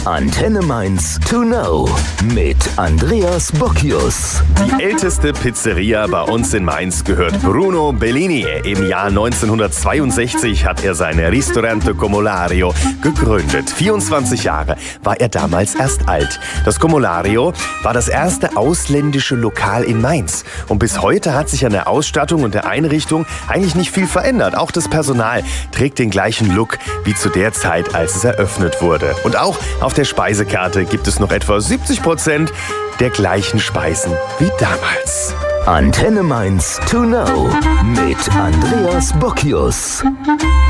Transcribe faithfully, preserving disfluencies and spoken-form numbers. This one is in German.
Antenne Mainz to know mit Andreas Bocchius. Die älteste Pizzeria bei uns in Mainz gehört Bruno Bellini. Im Jahr neunzehnhundertzweiundsechzig hat er sein Ristorante Comolario gegründet. vierundzwanzig Jahre war er damals erst alt. Das Comolario war das erste ausländische Lokal in Mainz. Und bis heute hat sich an der Ausstattung und der Einrichtung eigentlich nicht viel verändert. Auch das Personal trägt den gleichen Look wie zu der Zeit, als es eröffnet wurde. Und auch auf der Speisekarte gibt es noch etwa siebzig Prozent der gleichen Speisen wie damals. Antenne Mainz to know mit Andreas Bocchius.